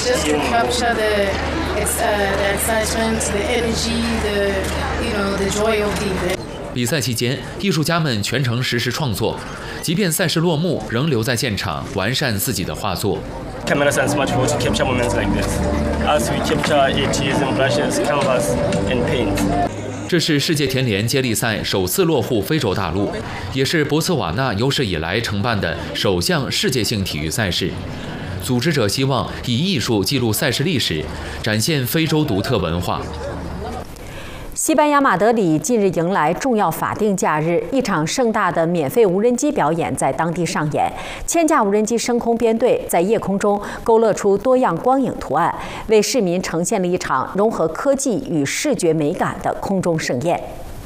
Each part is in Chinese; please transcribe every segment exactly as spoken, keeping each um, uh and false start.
just to capture the, it's, uh, the excitement, the energy, the, you know, the joy of the event. 比赛期间，艺术家们全程实时创作，即便赛事落幕，仍留在现场完善自己的画作。 Camera sends much more to capture moments like this, as we capture it using brushes, canvas, and paint. 这是世界田联接力赛首次落户非洲大陆，也是博茨瓦纳有史以来承办的首项世界性体育赛事。组织者希望以艺术记录赛事历史，展现非洲独特文化。 西班牙马德里近日迎来重要法定假日，一场盛大的免费无人机表演在当地上演。千架无人机升空编队，在夜空中勾勒出多样光影图案，为市民呈现了一场融合科技与视觉美感的空中盛宴。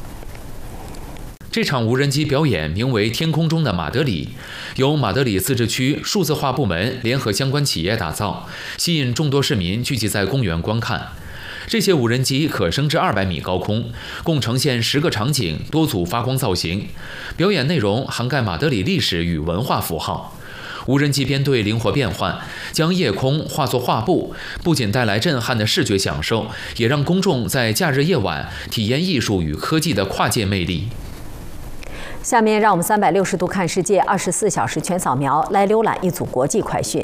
这场无人机表演名为“天空中的马德里”，由马德里自治区数字化部门联合相关企业打造，吸引众多市民聚集在公园观看。 这些无人机可升至二百米高空，共呈现十个场景，多组发光造型。表演内容涵盖马德里历史与文化符号。无人机编队灵活变换，将夜空化作画布，不仅带来震撼的视觉享受，也让公众在假日夜晚体验艺术与科技的跨界魅力。 下面让我们三百六十度看世界，二十四小时全扫描，来浏览一组国际快讯。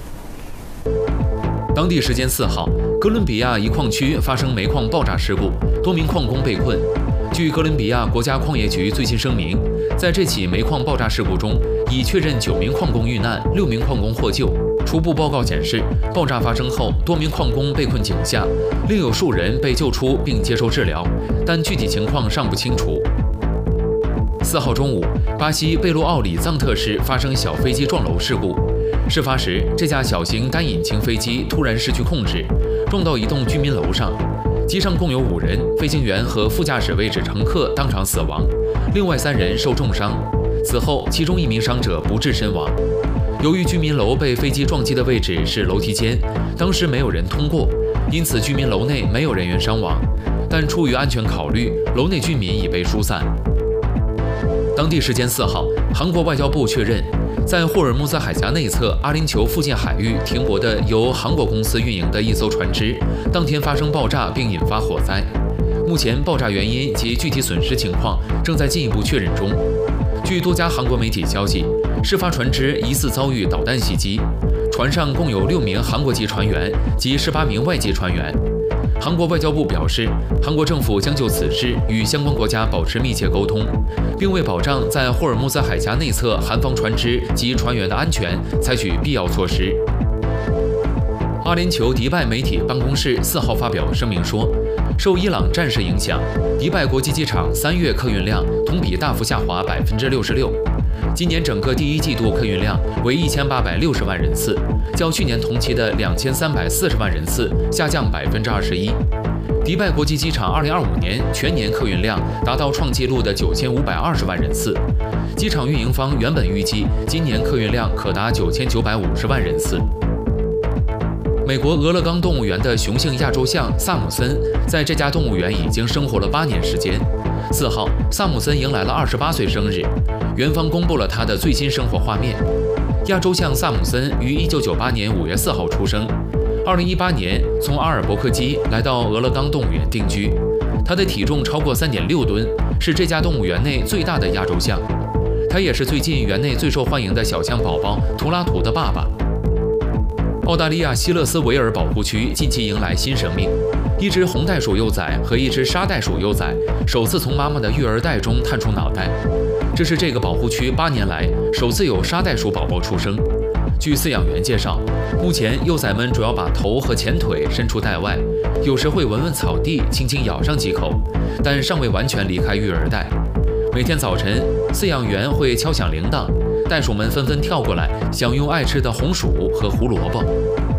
当地时间四号，哥伦比亚一矿区发生煤矿爆炸事故，多名矿工被困。据哥伦比亚国家矿业局最新声明，在这起煤矿爆炸事故中，已确认九名矿工遇难，六名矿工获救。初步报告显示，爆炸发生后，多名矿工被困井下，另有数人被救出并接受治疗，但具体情况尚不清楚。 四号中午，巴西贝洛奥里藏特市发生小飞机撞楼事故。事发时，这架小型单引擎飞机突然失去控制，撞到一栋居民楼上。机上共有五人，飞行员和副驾驶位置乘客当场死亡，另外三人受重伤。此后，其中一名伤者不治身亡。由于居民楼被飞机撞击的位置是楼梯间，当时没有人通过，因此居民楼内没有人员伤亡。但出于安全考虑，楼内居民已被疏散。 当地时间四号，韩国外交部确认，在霍尔木兹海峡内侧阿联酋附近海域停泊的由韩国公司运营的一艘船只，当天发生爆炸并引发火灾。目前，爆炸原因及具体损失情况正在进一步确认中。据多家韩国媒体消息，事发船只疑似遭遇导弹袭击，船上共有六名韩国籍船员及十八名外籍船员。 韩国外交部表示，韩国政府将就此事与相关国家保持密切沟通，并为保障在霍尔木兹海峡内侧韩方船只及船员的安全，采取必要措施。阿联酋迪拜媒体办公室四号发表声明说，受伊朗战事影响，迪拜国际机场三月客运量同比大幅下滑百分之六十六。 今年整个第一季度客运量为一千八百六十万人次，较去年同期的两千三百四十万人次下降百分之二十一。迪拜国际机场二零二五年全年客运量达到创纪录的九千五百二十万人次。机场运营方原本预计今年客运量可达九千九百五十万人次。美国俄勒冈动物园的雄性亚洲象萨姆森，在这家动物园已经生活了八年时间。四号，萨姆森迎来了二十八岁生日。 园方公布了他的最新生活画面。亚洲象萨姆森于一九九八年五月四号出生，二零一八年从阿尔伯克基来到俄勒冈动物园定居。他的体重超过三点六吨，是这家动物园内最大的亚洲象。他也是最近园内最受欢迎的小象宝宝图拉图的爸爸。澳大利亚希勒斯维尔保护区近期迎来新生命，一只红袋鼠幼崽和一只沙袋鼠幼崽首次从妈妈的育儿袋中探出脑袋。 这是这个保护区八年来首次有沙袋鼠宝宝出生。据饲养员介绍，目前幼崽们主要把头和前腿伸出袋外，有时会闻闻草地，轻轻咬上几口，但尚未完全离开育儿袋。每天早晨，饲养员会敲响铃铛，袋鼠们纷纷跳过来，享用爱吃的红薯和胡萝卜。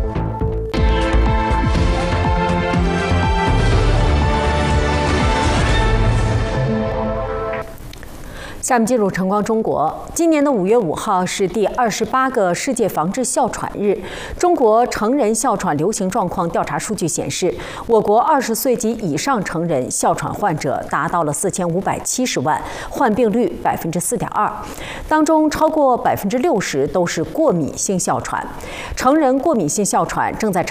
下面进入晨光中国。今年的五月五号是第二十八个世界防治哮喘日。中国成人哮喘流行状况调查数据显示，我国二十岁及以上成人哮喘患者达到了四千五百七十万，患病率百分之四点二，当中超过百分之六十都是过敏性哮喘。成人过敏性哮喘正在